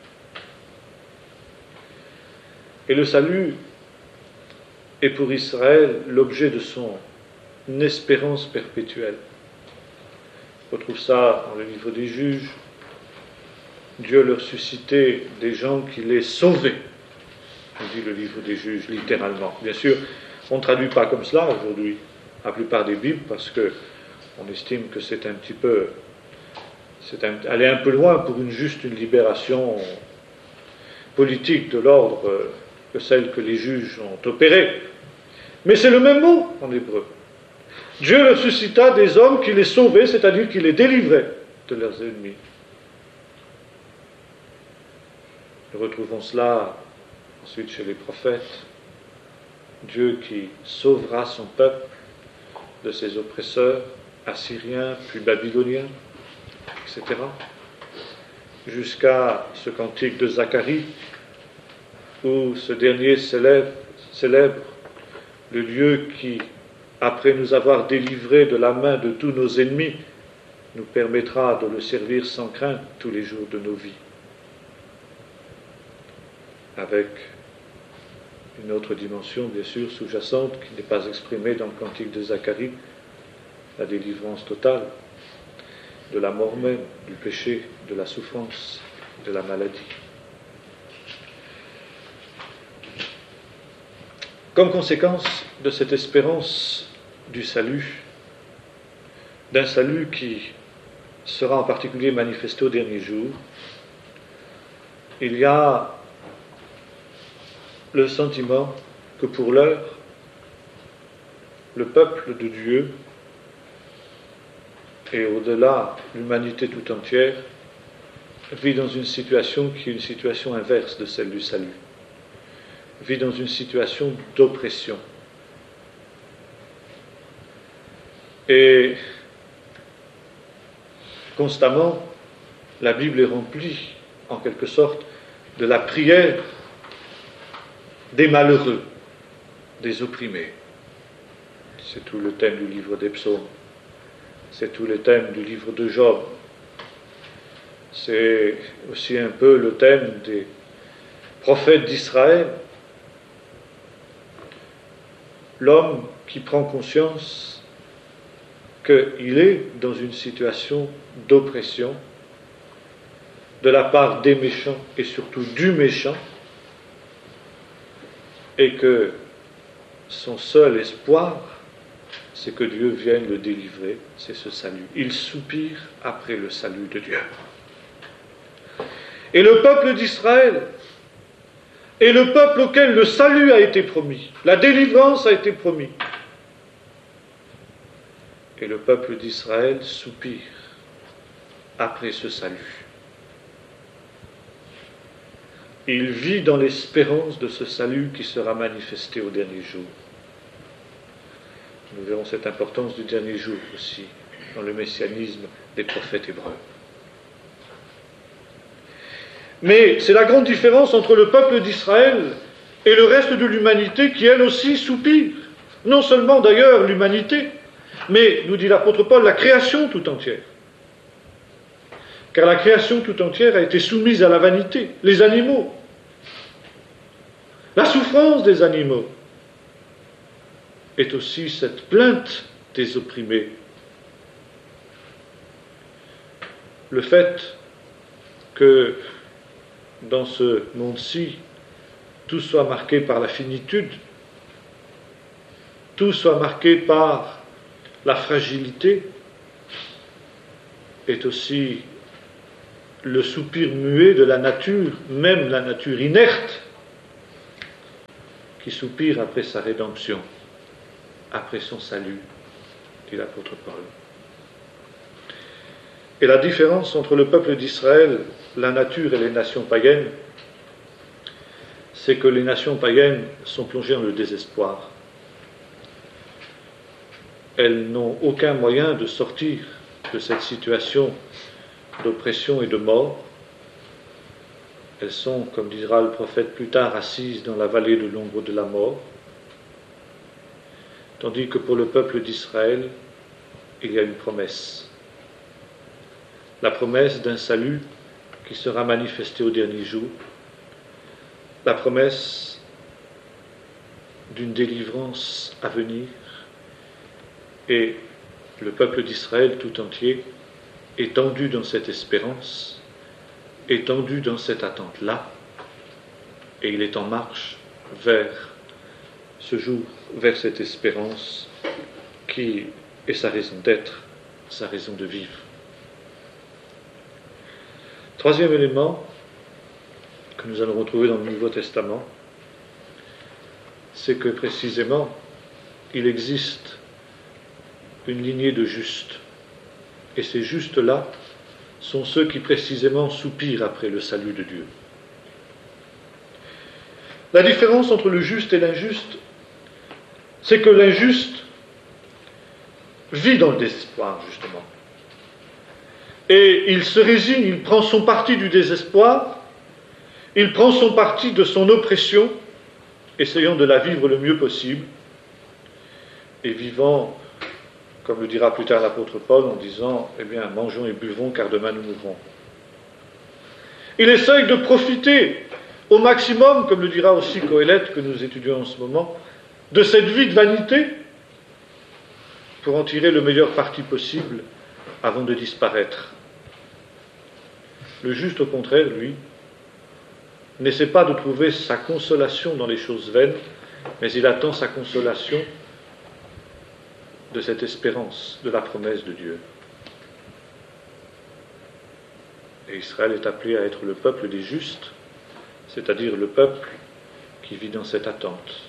Et le salut est pour Israël l'objet de son espérance perpétuelle. On retrouve ça dans le livre des Juges. Dieu leur suscitait des gens qui les sauvaient. On dit le livre des Juges, littéralement. Bien sûr, on ne traduit pas comme cela aujourd'hui, la plupart des Bibles, parce qu'on estime que c'est un petit peu... aller un peu loin pour juste une libération politique de l'ordre que celle que les juges ont opérée. Mais c'est le même mot en hébreu. Dieu leur suscita des hommes qui les sauvaient, c'est-à-dire qui les délivraient de leurs ennemis. Nous retrouvons cela ensuite chez les prophètes. Dieu qui sauvera son peuple de ses oppresseurs, assyriens, puis babyloniens, etc. Jusqu'à ce cantique de Zacharie, où ce dernier célèbre le Dieu qui, après nous avoir délivrés de la main de tous nos ennemis, nous permettra de le servir sans crainte tous les jours de nos vies. Avec une autre dimension, bien sûr, sous-jacente, qui n'est pas exprimée dans le cantique de Zacharie, la délivrance totale de la mort même, du péché, de la souffrance, de la maladie. Comme conséquence de cette espérance du salut, d'un salut qui sera en particulier manifesté au dernier jour, il y a le sentiment que pour l'heure, le peuple de Dieu, et au-delà l'humanité tout entière, vit dans une situation qui est une situation inverse de celle du salut, vit dans une situation d'oppression. Et constamment, la Bible est remplie, en quelque sorte, de la prière des malheureux, des opprimés. C'est tout le thème du livre des psaumes. C'est tout le thème du livre de Job. C'est aussi un peu le thème des prophètes d'Israël. L'homme qui prend conscience qu'il est dans une situation d'oppression de la part des méchants et surtout du méchant, et que son seul espoir, c'est que Dieu vienne le délivrer, c'est ce salut. Il soupire après le salut de Dieu. Et le peuple d'Israël est le peuple auquel le salut a été promis, la délivrance a été promise. Et le peuple d'Israël soupire après ce salut. Il vit dans l'espérance de ce salut qui sera manifesté au dernier jour. Nous verrons cette importance du dernier jour aussi dans le messianisme des prophètes hébreux. Mais c'est la grande différence entre le peuple d'Israël et le reste de l'humanité qui elle aussi soupire. Non seulement d'ailleurs l'humanité, mais, nous dit l'apôtre Paul, la création tout entière. Car la création tout entière a été soumise à la vanité, les animaux, la souffrance des animaux est aussi cette plainte des opprimés. Le fait que dans ce monde-ci, tout soit marqué par la finitude, tout soit marqué par la fragilité, est aussi le soupir muet de la nature, même la nature inerte, qui soupire après sa rédemption, après son salut, dit l'apôtre Paul. Et la différence entre le peuple d'Israël, la nature et les nations païennes, c'est que les nations païennes sont plongées dans le désespoir. Elles n'ont aucun moyen de sortir de cette situation d'oppression et de mort. Elles sont, comme dira le prophète plus tard, assises dans la vallée de l'ombre de la mort. Tandis que pour le peuple d'Israël, il y a une promesse. La promesse d'un salut qui sera manifesté au dernier jour. La promesse d'une délivrance à venir. Et le peuple d'Israël tout entier est tendu dans cette espérance, est tendu dans cette attente-là, et il est en marche vers ce jour, vers cette espérance qui est sa raison d'être, sa raison de vivre. Troisième élément que nous allons retrouver dans le Nouveau Testament, c'est que précisément, il existe une lignée de justes. Et ces justes-là sont ceux qui précisément soupirent après le salut de Dieu. La différence entre le juste et l'injuste, c'est que l'injuste vit dans le désespoir, justement. Et il se résigne, il prend son parti du désespoir, il prend son parti de son oppression, essayant de la vivre le mieux possible, et vivant, comme le dira plus tard l'apôtre Paul, en disant, eh bien, mangeons et buvons, car demain nous mourrons. Il essaye de profiter au maximum, comme le dira aussi Coëlette, que nous étudions en ce moment, de cette vie de vanité, pour en tirer le meilleur parti possible avant de disparaître. Le juste, au contraire, lui, n'essaie pas de trouver sa consolation dans les choses vaines, mais il attend sa consolation de cette espérance, de la promesse de Dieu. Et Israël est appelé à être le peuple des justes, c'est-à-dire le peuple qui vit dans cette attente.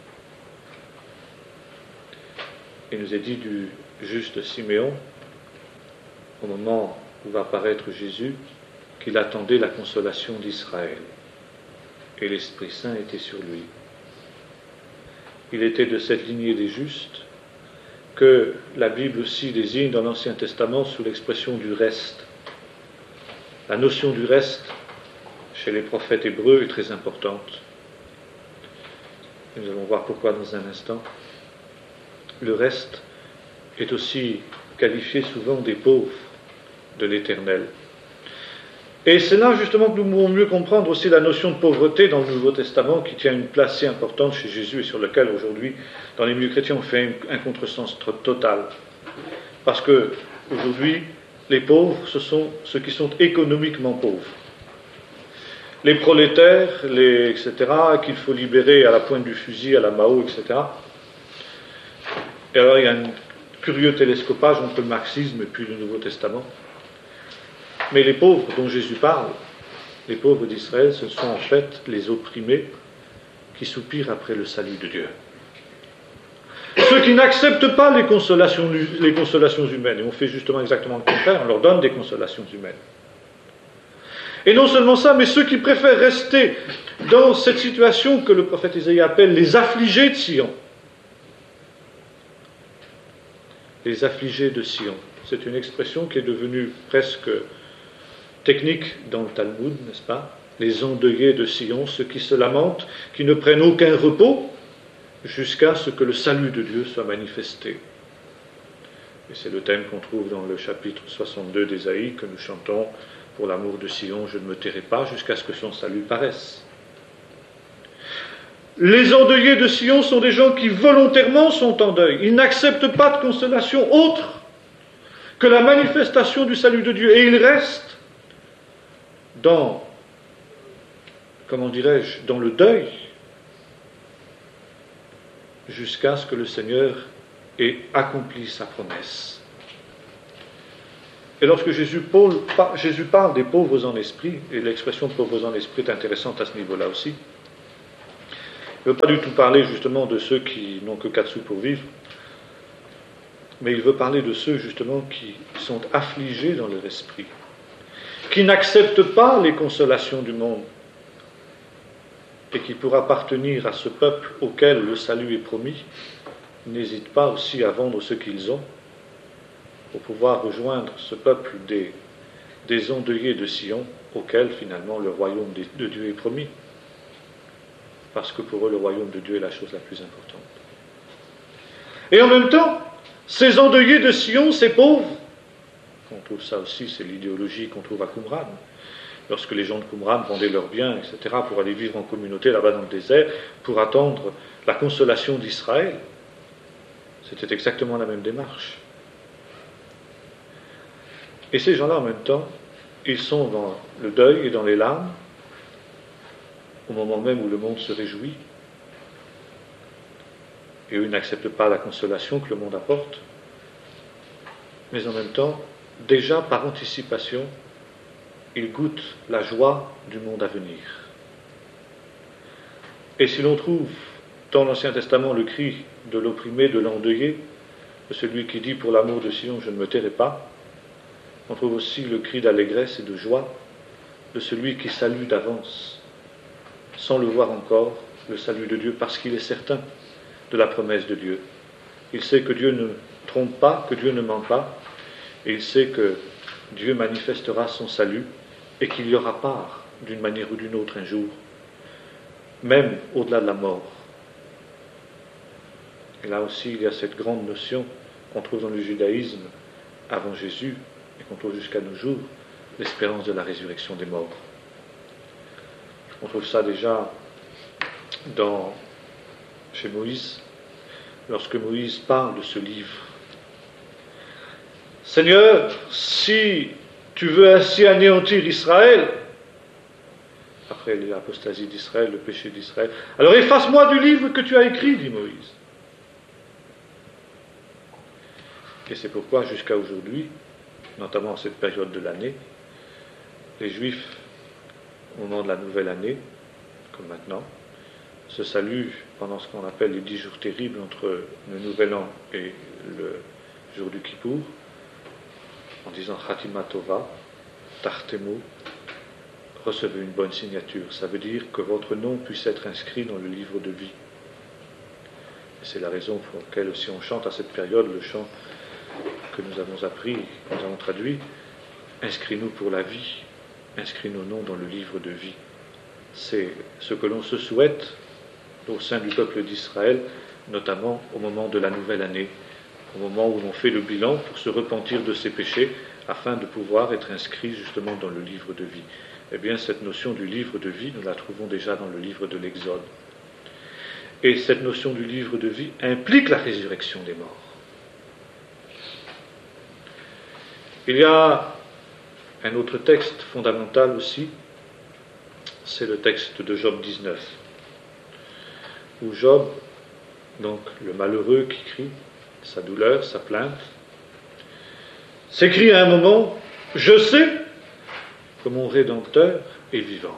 Il nous est dit du juste Siméon, au moment où va apparaître Jésus, qu'il attendait la consolation d'Israël. Et l'Esprit Saint était sur lui. Il était de cette lignée des justes que la Bible aussi désigne dans l'Ancien Testament sous l'expression du reste. La notion du reste, chez les prophètes hébreux, est très importante. Nous allons voir pourquoi dans un instant. Le reste est aussi qualifié souvent des pauvres de l'Éternel. Et c'est là justement que nous pouvons mieux comprendre aussi la notion de pauvreté dans le Nouveau Testament qui tient une place si importante chez Jésus et sur laquelle aujourd'hui, dans les milieux chrétiens, on fait un contresens total. Parce que aujourd'hui, les pauvres, ce sont ceux qui sont économiquement pauvres. Les prolétaires, etc., qu'il faut libérer à la pointe du fusil, à la Mao, etc. Et alors il y a un curieux télescopage entre le marxisme et puis le Nouveau Testament. Mais les pauvres dont Jésus parle, les pauvres d'Israël, ce sont en fait les opprimés qui soupirent après le salut de Dieu. Ceux qui n'acceptent pas les consolations humaines, et on fait justement exactement le contraire, on leur donne des consolations humaines. Et non seulement ça, mais ceux qui préfèrent rester dans cette situation que le prophète Isaïe appelle les affligés de Sion. Les affligés de Sion. C'est une expression qui est devenue presque technique dans le Talmud, n'est-ce pas? Les endeuillés de Sion, ceux qui se lamentent, qui ne prennent aucun repos jusqu'à ce que le salut de Dieu soit manifesté. Et c'est le thème qu'on trouve dans le chapitre 62 d'Ésaïe que nous chantons: pour l'amour de Sion, je ne me tairai pas jusqu'à ce que son salut paraisse. Les endeuillés de Sion sont des gens qui volontairement sont en deuil. Ils n'acceptent pas de consolation autre que la manifestation du salut de Dieu. Et ils restent dans, dans le deuil, jusqu'à ce que le Seigneur ait accompli sa promesse. Et lorsque Jésus parle des pauvres en esprit, et l'expression pauvres en esprit est intéressante à ce niveau-là aussi, il ne veut pas du tout parler justement de ceux qui n'ont que 4 sous pour vivre, mais il veut parler de ceux justement qui sont affligés dans leur esprit, qui n'acceptent pas les consolations du monde, et qui, pour appartenir à ce peuple auquel le salut est promis, n'hésitent pas aussi à vendre ce qu'ils ont, pour pouvoir rejoindre ce peuple des endeuillés de Sion, auquel finalement le royaume de Dieu est promis. Parce que pour eux, le royaume de Dieu est la chose la plus importante. Et en même temps, ces endeuillés de Sion, ces pauvres, on trouve ça aussi, c'est l'idéologie qu'on trouve à Qumran. Lorsque les gens de Qumran vendaient leurs biens, etc., pour aller vivre en communauté là-bas dans le désert, pour attendre la consolation d'Israël, c'était exactement la même démarche. Et ces gens-là, en même temps, ils sont dans le deuil et dans les larmes, au moment même où le monde se réjouit, et eux n'acceptent pas la consolation que le monde apporte, mais en même temps, déjà par anticipation, ils goûtent la joie du monde à venir. Et si l'on trouve dans l'Ancien Testament le cri de l'opprimé, de l'endeuillé, de celui qui dit « pour l'amour de Sion, je ne me tairai pas », on trouve aussi le cri d'allégresse et de joie de celui qui salue d'avance, sans le voir encore, le salut de Dieu, parce qu'il est certain de la promesse de Dieu. Il sait que Dieu ne trompe pas, que Dieu ne ment pas, et il sait que Dieu manifestera son salut et qu'il y aura part, d'une manière ou d'une autre, un jour, même au-delà de la mort. Et là aussi, il y a cette grande notion qu'on trouve dans le judaïsme avant Jésus, et qu'on trouve jusqu'à nos jours, l'espérance de la résurrection des morts. On trouve ça déjà chez Moïse, lorsque Moïse parle de ce livre. Seigneur, si tu veux ainsi anéantir Israël, après l'apostasie d'Israël, le péché d'Israël, alors efface-moi du livre que tu as écrit, dit Moïse. Et c'est pourquoi jusqu'à aujourd'hui, notamment à cette période de l'année, les Juifs, au moment de la nouvelle année, comme maintenant, se saluent pendant ce qu'on appelle les 10 jours terribles entre le Nouvel An et le jour du Kippour, en disant Khatima Tova, Tartemu, recevez une bonne signature. Ça veut dire que votre nom puisse être inscrit dans le livre de vie. Et c'est la raison pour laquelle aussi on chante à cette période le chant que nous avons appris, que nous avons traduit, inscris-nous pour la vie, inscris nos noms dans le livre de vie. C'est ce que l'on se souhaite au sein du peuple d'Israël, notamment au moment de la nouvelle année, au moment où l'on fait le bilan pour se repentir de ses péchés, afin de pouvoir être inscrit justement dans le livre de vie. Eh bien, cette notion du livre de vie, nous la trouvons déjà dans le livre de l'Exode. Et cette notion du livre de vie implique la résurrection des morts. Il y a un autre texte fondamental aussi, c'est le texte de Job 19, où Job, donc le malheureux qui crie sa douleur, sa plainte, s'écrie à un moment « Je sais que mon Rédempteur est vivant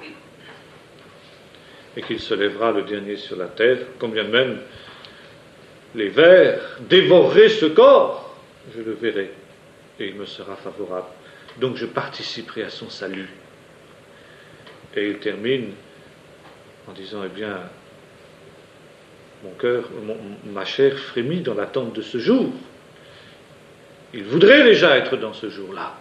et qu'il se lèvera le dernier sur la terre, combien même les vers dévoreraient ce corps, je le verrai et il me sera favorable. Donc je participerai à son salut. » Et il termine en disant « Eh bien, mon cœur, ma chair frémit dans l'attente de ce jour. » Il voudrait déjà être dans ce jour-là.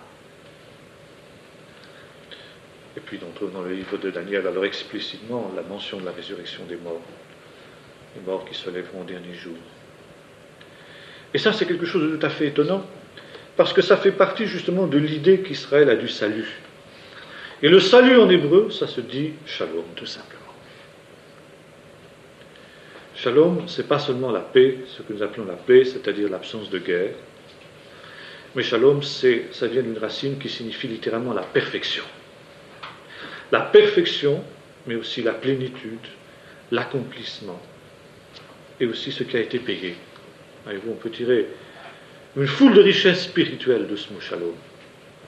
Et puis on trouve dans le livre de Daniel alors explicitement la mention de la résurrection des morts. Les morts qui se lèveront au dernier jour. Et ça, c'est quelque chose de tout à fait étonnant, parce que ça fait partie justement de l'idée qu'Israël a du salut. Et le salut en hébreu, ça se dit shalom, tout simplement. Shalom, c'est pas seulement la paix, ce que nous appelons la paix, c'est-à-dire l'absence de guerre. Mais shalom, ça vient d'une racine qui signifie littéralement la perfection. La perfection, mais aussi la plénitude, l'accomplissement, et aussi ce qui a été payé. Voyez-vous, on peut tirer une foule de richesses spirituelles de ce mot shalom.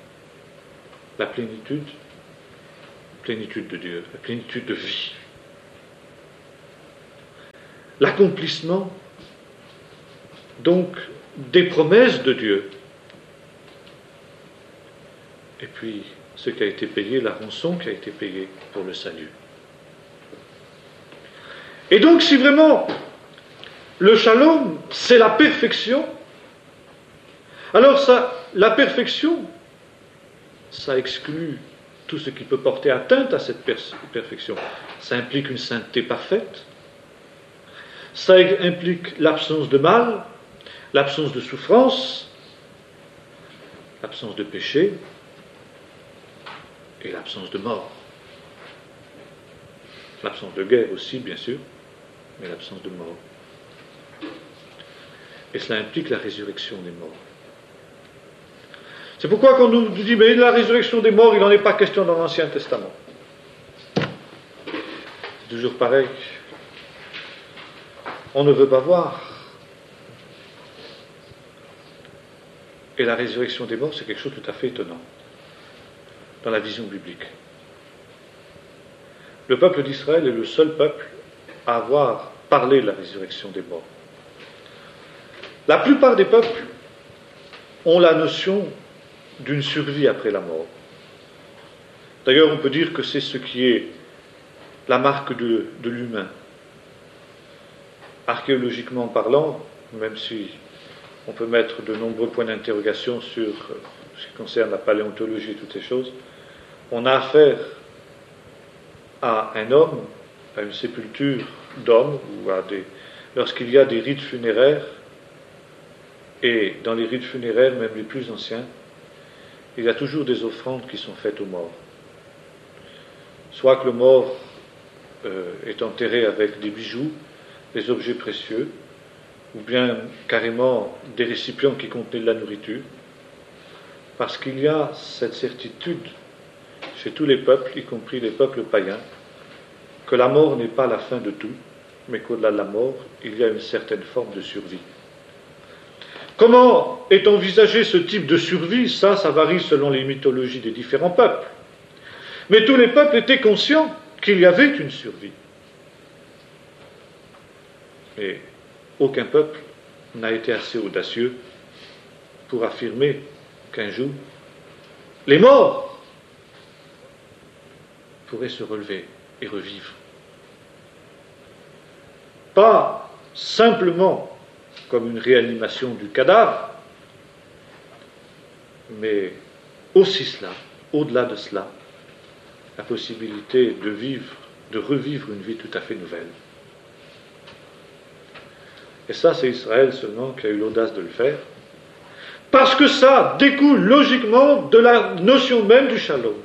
la plénitude de Dieu, la plénitude de vie, l'accomplissement donc des promesses de Dieu, et puis ce qui a été payé, la rançon qui a été payée pour le salut. Et donc si vraiment le shalom c'est la perfection, alors ça, la perfection, ça exclut tout ce qui peut porter atteinte à cette perfection. Ça implique une sainteté parfaite, ça implique l'absence de mal, l'absence de souffrance, l'absence de péché et l'absence de mort. L'absence de guerre aussi, bien sûr, mais l'absence de mort. Et cela implique la résurrection des morts. C'est pourquoi quand on nous dit mais la résurrection des morts, il n'en est pas question dans l'Ancien Testament. C'est toujours pareil. On ne veut pas voir. Et la résurrection des morts, c'est quelque chose de tout à fait étonnant dans la vision biblique. Le peuple d'Israël est le seul peuple à avoir parlé de la résurrection des morts. La plupart des peuples ont la notion d'une survie après la mort. D'ailleurs, on peut dire que c'est ce qui est la marque de l'humain. Archéologiquement parlant, même si on peut mettre de nombreux points d'interrogation sur ce qui concerne la paléontologie et toutes ces choses, on a affaire à un homme, à une sépulture d'homme, ou lorsqu'il y a des rites funéraires, et dans les rites funéraires, même les plus anciens, il y a toujours des offrandes qui sont faites aux morts. Soit que le mort est enterré avec des bijoux, des objets précieux, ou bien carrément des récipients qui contenaient de la nourriture, parce qu'il y a cette certitude chez tous les peuples, y compris les peuples païens, que la mort n'est pas la fin de tout, mais qu'au-delà de la mort, il y a une certaine forme de survie. Comment est envisagé ce type de survie? Ça varie selon les mythologies des différents peuples. Mais tous les peuples étaient conscients qu'il y avait une survie. Et aucun peuple n'a été assez audacieux pour affirmer qu'un jour, les morts pourraient se relever et revivre. Pas simplement comme une réanimation du cadavre, mais aussi cela, au-delà de cela, la possibilité de revivre une vie tout à fait nouvelle. Et ça, c'est Israël seulement qui a eu l'audace de le faire, parce que ça découle logiquement de la notion même du shalom.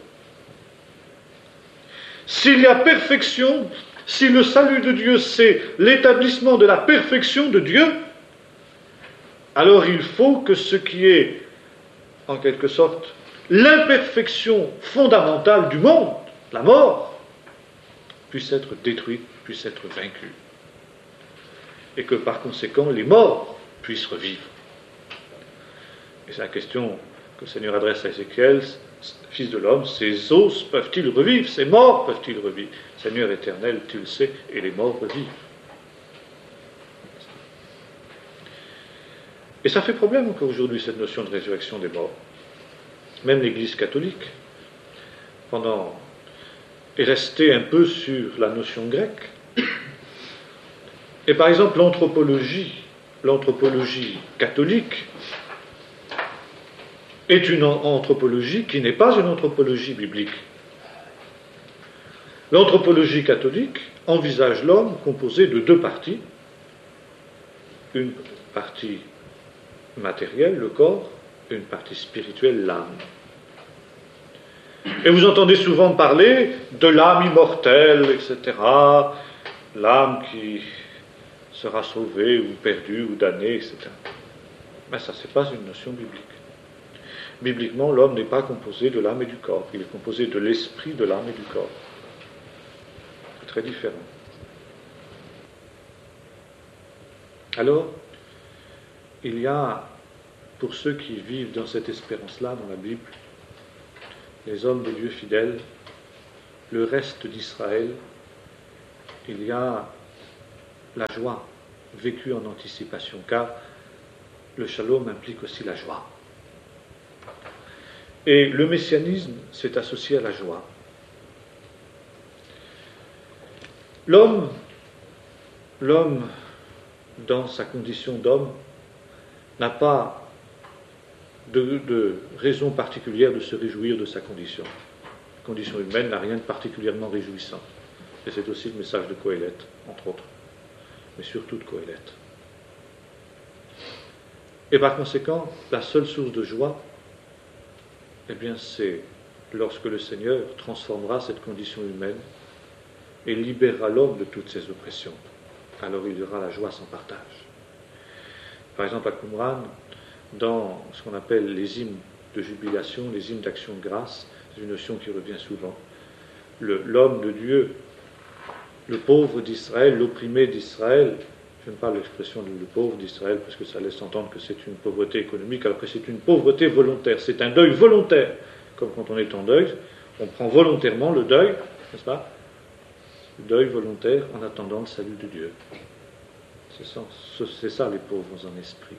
S'il y a perfection, si le salut de Dieu c'est l'établissement de la perfection de Dieu, alors il faut que ce qui est, en quelque sorte, l'imperfection fondamentale du monde, la mort, puisse être détruite, puisse être vaincue. Et que par conséquent, les morts puissent revivre. Et c'est la question que le Seigneur adresse à Ézéchiel, fils de l'homme, ces os peuvent-ils revivre, ces morts peuvent-ils revivre? Seigneur éternel, tu le sais, et les morts revivent. Et ça fait problème encore aujourd'hui, cette notion de résurrection des morts. Même l'Église catholique, est restée un peu sur la notion grecque. Et par exemple, l'anthropologie catholique est une anthropologie qui n'est pas une anthropologie biblique. L'anthropologie catholique envisage l'homme composé de deux parties. Une partie matérielle, le corps, et une partie spirituelle, l'âme. Et vous entendez souvent parler de l'âme immortelle, etc., l'âme qui sera sauvée ou perdue ou damnée, etc. Mais ça, ce n'est pas une notion biblique. Bibliquement, l'homme n'est pas composé de l'âme et du corps, il est composé de l'esprit, de l'âme et du corps. C'est très différent. Alors, il y a, pour ceux qui vivent dans cette espérance-là, dans la Bible, les hommes de Dieu fidèles, le reste d'Israël, il y a la joie vécue en anticipation, car le shalom implique aussi la joie. Et le messianisme s'est associé à la joie. L'homme, dans sa condition d'homme, n'a pas de raison particulière de se réjouir de sa condition. La condition humaine n'a rien de particulièrement réjouissant. Et c'est aussi le message de Qoéleth, entre autres, mais surtout de Qoéleth. Et par conséquent, la seule source de joie, eh bien, c'est lorsque le Seigneur transformera cette condition humaine et libérera l'homme de toutes ses oppressions. Alors il y aura la joie sans partage. Par exemple, à Qumran, dans ce qu'on appelle les hymnes de jubilation, les hymnes d'action de grâce, c'est une notion qui revient souvent. L'homme de Dieu, le pauvre d'Israël, l'opprimé d'Israël, je ne parle de l'expression le pauvre d'Israël parce que ça laisse entendre que c'est une pauvreté économique, alors que c'est une pauvreté volontaire, c'est un deuil volontaire. Comme quand on est en deuil, on prend volontairement le deuil, n'est-ce pas? Le deuil volontaire en attendant le salut de Dieu. C'est ça les pauvres en esprit.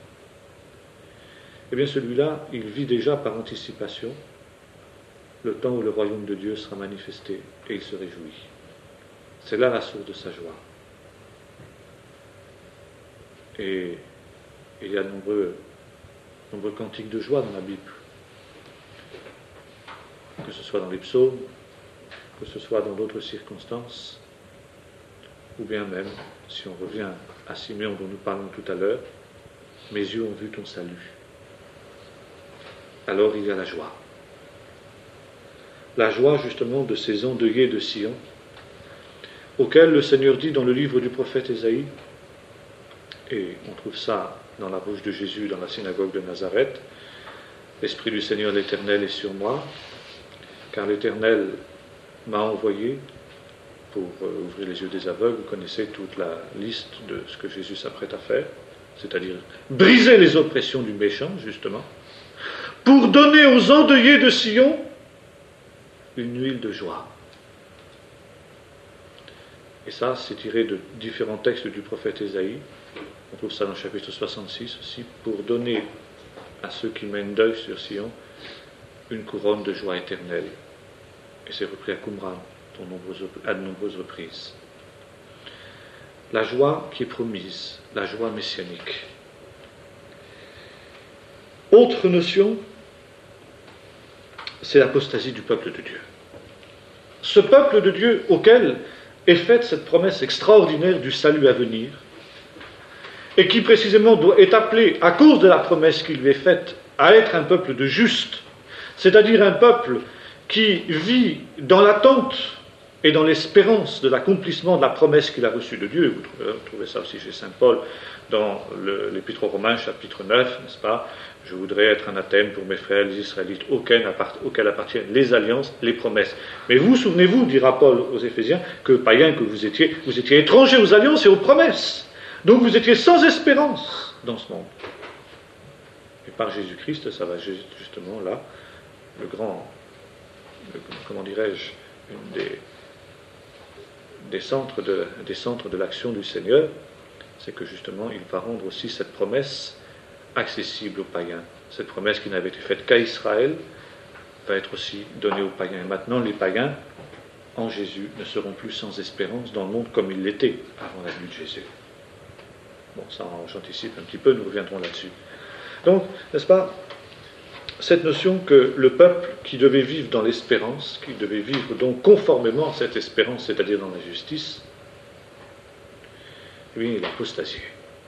Eh bien celui-là, il vit déjà par anticipation le temps où le royaume de Dieu sera manifesté et il se réjouit. C'est là la source de sa joie. Et il y a de nombreux cantiques de joie dans la Bible. Que ce soit dans les psaumes, que ce soit dans d'autres circonstances, ou bien même, si on revient à Siméon dont nous parlons tout à l'heure, mes yeux ont vu ton salut. Alors il y a la joie. La joie justement de ces endeuillés de Sion, auxquels le Seigneur dit dans le livre du prophète Ésaïe, et on trouve ça dans la bouche de Jésus dans la synagogue de Nazareth, l'Esprit du Seigneur l'Éternel est sur moi, car l'Éternel m'a envoyé pour ouvrir les yeux des aveugles. Vous connaissez toute la liste de ce que Jésus s'apprête à faire, c'est-à-dire briser les oppressions du méchant, justement, pour donner aux endeuillés de Sion une huile de joie. Et ça, c'est tiré de différents textes du prophète Ésaïe. On trouve ça dans le chapitre 66 aussi, pour donner à ceux qui mènent deuil sur Sion une couronne de joie éternelle. Et c'est repris à Qumran à de nombreuses reprises. La joie qui est promise, la joie messianique. Autre notion, c'est l'apostasie du peuple de Dieu. Ce peuple de Dieu auquel est faite cette promesse extraordinaire du salut à venir, et qui précisément est appelé, à cause de la promesse qui lui est faite, à être un peuple de justes, c'est-à-dire un peuple qui vit dans l'attente et dans l'espérance de l'accomplissement de la promesse qu'il a reçue de Dieu. Vous trouvez ça aussi chez saint Paul dans l'Épître aux Romains, chapitre 9, n'est-ce pas? Je voudrais être anathème pour mes frères les Israélites, auxquels appartiennent les alliances, les promesses. Mais vous, souvenez-vous, dira Paul aux Éphésiens, que païens que vous étiez étrangers aux alliances et aux promesses. Donc vous étiez sans espérance dans ce monde. Et par Jésus-Christ, ça va justement là, comment dirais-je, une des centres de l'action du Seigneur, c'est que justement il va rendre aussi cette promesse accessible aux païens. Cette promesse qui n'avait été faite qu'à Israël va être aussi donnée aux païens. Et maintenant, les païens, en Jésus, ne seront plus sans espérance dans le monde comme ils l'étaient avant la venue de Jésus. Bon, ça, j'anticipe un petit peu, nous reviendrons là-dessus. Donc, n'est-ce pas, cette notion que le peuple qui devait vivre dans l'espérance, qui devait vivre donc conformément à cette espérance, c'est-à-dire dans la justice, lui, il a apostasié.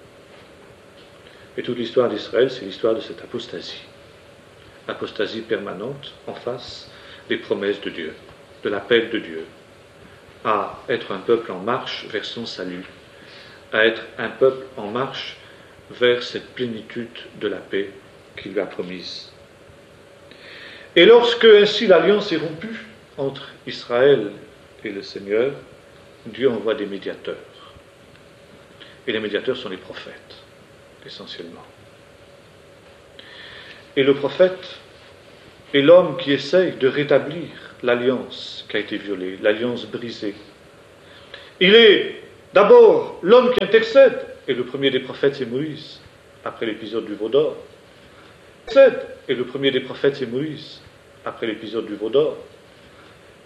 Et toute l'histoire d'Israël, c'est l'histoire de cette apostasie. Apostasie permanente en face des promesses de Dieu, de l'appel de Dieu, à être un peuple en marche vers son salut, à être un peuple en marche vers cette plénitude de la paix qu'il lui a promise. Et lorsque ainsi l'alliance est rompue entre Israël et le Seigneur, Dieu envoie des médiateurs. Et les médiateurs sont les prophètes, essentiellement. Et le prophète est l'homme qui essaye de rétablir l'alliance qui a été violée, l'alliance brisée. Il est d'abord l'homme qui intercède, et le premier des prophètes c'est Moïse, après l'épisode du veau d'or. Et le premier des prophètes c'est Moïse, après l'épisode du veau d'or.